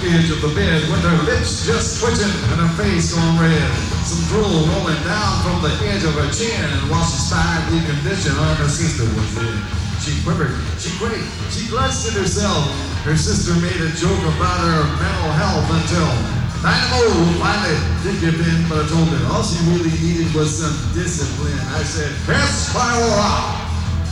edge of the bed with her lips just twitching and her face going red. Some drool rolling down from the edge of her chin, and while she spied the condition her sister was in. She quivered, she quaked, she clutched at herself. Her sister made a joke about her mental health until Dynamo finally did give in, but I told her all she really needed was some discipline. I said, Esquire!